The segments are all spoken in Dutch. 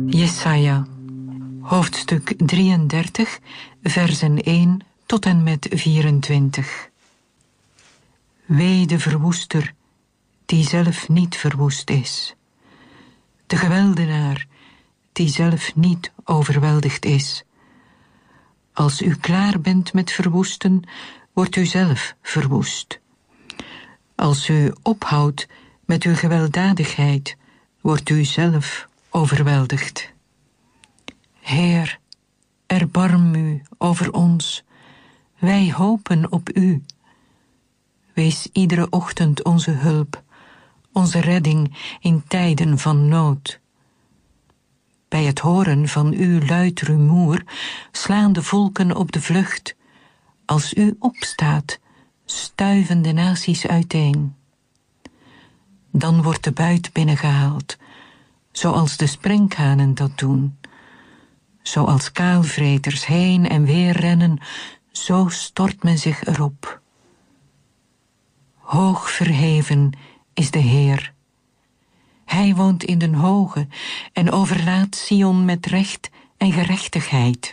Jesaja, hoofdstuk 33, versen 1 tot en met 24. Wee de verwoester, die zelf niet verwoest is. De geweldenaar, die zelf niet overweldigd is. Als u klaar bent met verwoesten, wordt u zelf verwoest. Als u ophoudt met uw gewelddadigheid, wordt u zelf overweldigd. Heer, erbarm u over ons. Wij hopen op u. Wees iedere ochtend onze hulp, onze redding in tijden van nood. Bij het horen van uw luid rumoer slaan de volken op de vlucht. Als u opstaat, stuiven de naties uiteen. Dan wordt de buit binnengehaald, zoals de sprinkhanen dat doen. Zoals kaalvreters heen en weer rennen, zo stort men zich erop. Hoog verheven is de Heer. Hij woont in den hoge en overlaat Sion met recht en gerechtigheid.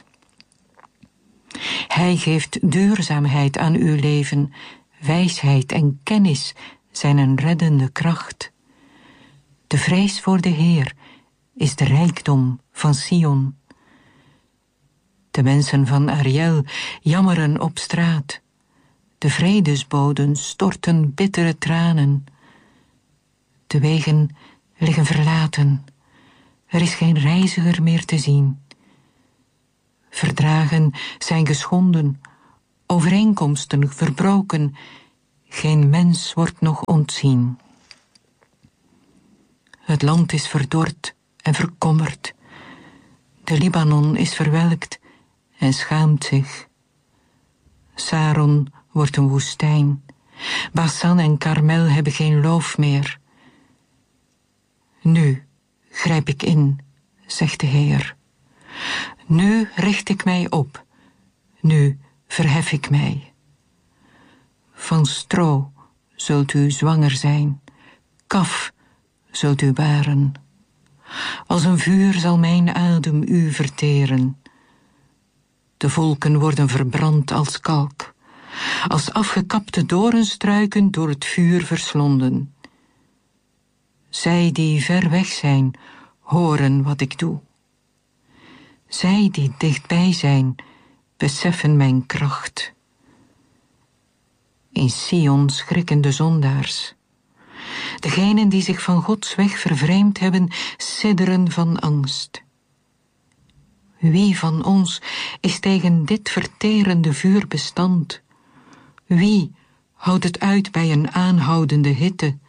Hij geeft duurzaamheid aan uw leven, wijsheid en kennis zijn een reddende kracht. De vrees voor de Heer is de rijkdom van Sion. De mensen van Ariel jammeren op straat. De vredesboden storten bittere tranen. De wegen liggen verlaten. Er is geen reiziger meer te zien. Verdragen zijn geschonden, overeenkomsten verbroken. Geen mens wordt nog ontzien. Het land is verdord en verkommerd. De Libanon is verwelkt en schaamt zich. Saron wordt een woestijn. Basan en Karmel hebben geen loof meer. Nu grijp ik in, zegt de Heer. Nu richt ik mij op. Nu verhef ik mij. Van stro zult u zwanger zijn. Kaf zult u baren. Als een vuur zal mijn adem u verteren. De volken worden verbrand als kalk. Als afgekapte doornstruiken door het vuur verslonden. Zij die ver weg zijn, horen wat ik doe. Zij die dichtbij zijn, beseffen mijn kracht. In Sion schrikken de zondaars. Degenen die zich van Gods weg vervreemd hebben, sidderen van angst. Wie van ons is tegen dit verterende vuur bestand? Wie houdt het uit bij een aanhoudende hitte?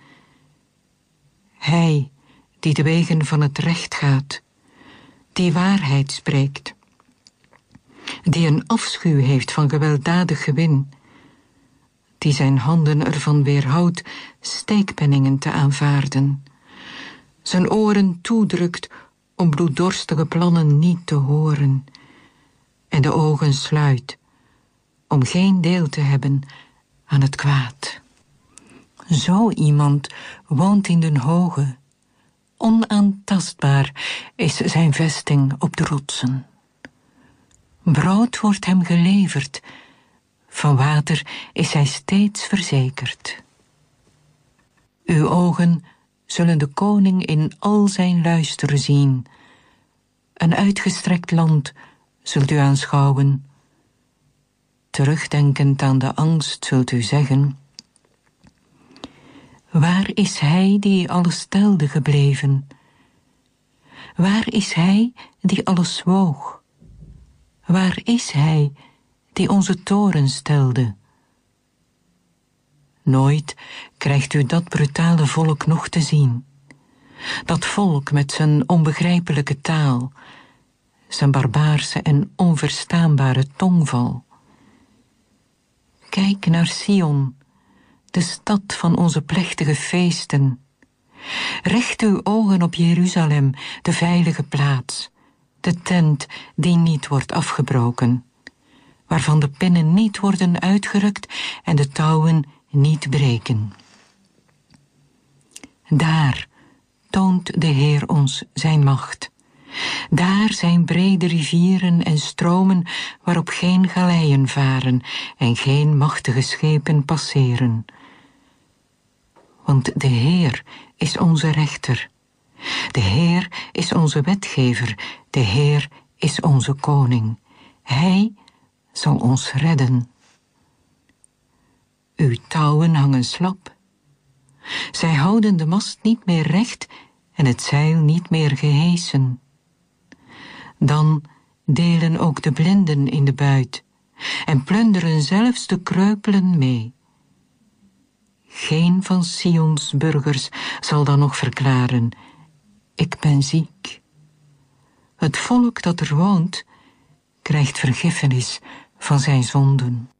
Hij die de wegen van het recht gaat, die waarheid spreekt, die een afschuw heeft van gewelddadig gewin, die zijn handen ervan weerhoudt steekpenningen te aanvaarden, zijn oren toedrukt om bloeddorstige plannen niet te horen en de ogen sluit om geen deel te hebben aan het kwaad. Zo iemand woont in den hoge. Onaantastbaar is zijn vesting op de rotsen. Brood wordt hem geleverd. Van water is hij steeds verzekerd. Uw ogen zullen de koning in al zijn luister zien. Een uitgestrekt land zult u aanschouwen. Terugdenkend aan de angst zult u zeggen: waar is hij die alles telde gebleven? Waar is hij die alles woog? Waar is hij die onze toren stelde? Nooit krijgt u dat brutale volk nog te zien. Dat volk met zijn onbegrijpelijke taal, zijn barbaarse en onverstaanbare tongval. Kijk naar Sion, de stad van onze plechtige feesten. Richt uw ogen op Jeruzalem, de veilige plaats, de tent die niet wordt afgebroken, waarvan de pinnen niet worden uitgerukt en de touwen niet breken. Daar toont de Heer ons zijn macht. Daar zijn brede rivieren en stromen waarop geen galeien varen en geen machtige schepen passeren. Want de Heer is onze rechter. De Heer is onze wetgever. De Heer is onze koning. Hij zal ons redden. Uw touwen hangen slap. Zij houden de mast niet meer recht en het zeil niet meer gehesen. Dan delen ook de blinden in de buit en plunderen zelfs de kreupelen mee. Geen van Sions burgers zal dan nog verklaren: ik ben ziek. Het volk dat er woont krijgt vergiffenis van zijn zonden.